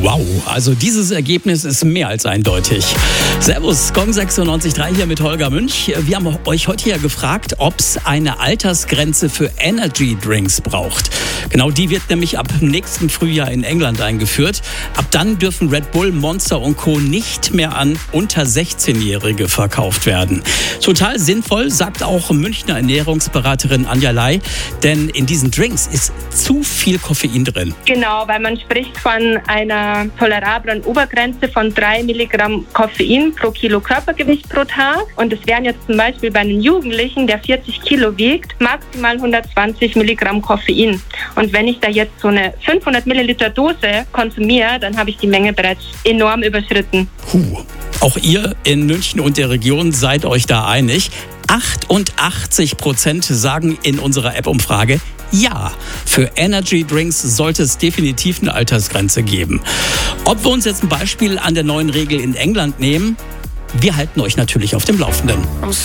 Wow, also dieses Ergebnis ist mehr als eindeutig. Servus, Gong 96.3 hier mit Holger Münch. Wir haben euch heute ja gefragt, ob es eine Altersgrenze für Energy Drinks braucht. Genau die wird nämlich ab nächsten Frühjahr in England eingeführt. Ab dann dürfen Red Bull, Monster und Co. nicht mehr an unter 16-Jährige verkauft werden. Total sinnvoll, sagt auch Münchner Ernährungsberaterin Anja Lai, denn in diesen Drinks ist zu viel Koffein drin. Genau, weil man spricht von einer tolerablen Obergrenze von 3 Milligramm Koffein pro Kilo Körpergewicht pro Tag. Und es wären jetzt zum Beispiel bei einem Jugendlichen, der 40 Kilo wiegt, maximal 120 Milligramm Koffein. Und wenn ich da jetzt so eine 500 Milliliter Dose konsumiere, dann habe ich die Menge bereits enorm überschritten. Auch ihr in München und der Region seid euch da einig. 88% sagen in unserer App-Umfrage, ja, für Energy Drinks sollte es definitiv eine Altersgrenze geben. Ob wir uns jetzt ein Beispiel an der neuen Regel in England nehmen, wir halten euch natürlich auf dem Laufenden.